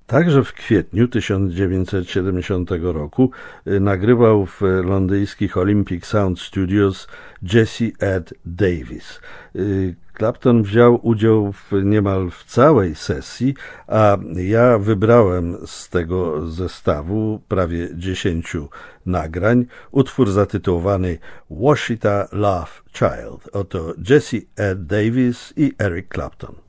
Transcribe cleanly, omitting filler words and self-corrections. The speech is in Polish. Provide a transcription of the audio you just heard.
Także w kwietniu 1970 roku nagrywał w londyńskich Olympic Sound Studios Jesse Ed Davis. Clapton wziął udział niemal w całej sesji, a ja wybrałem z tego zestawu prawie 10 nagrań utwór zatytułowany Washita Love Child. Oto Jesse Ed Davis i Eric Clapton.